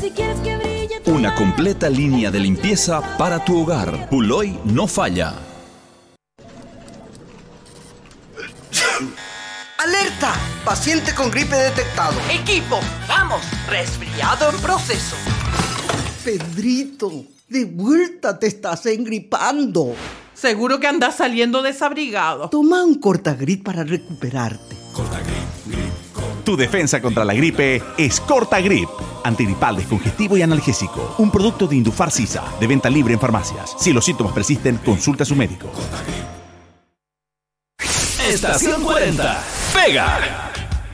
Una completa línea de limpieza para tu hogar. Puloy no falla. ¡Alerta! Paciente con gripe detectado. Equipo, vamos, resfriado en proceso. Pedrito, de vuelta te estás engripando. Seguro que andas saliendo desabrigado. Toma un Cortagrip para recuperarte. Tu defensa contra la gripe es Cortagrip. Antigripal, descongestivo y analgésico. Un producto de Indufar Sisa, de venta libre en farmacias. Si los síntomas persisten, consulta a su médico. Estación 40. Pega.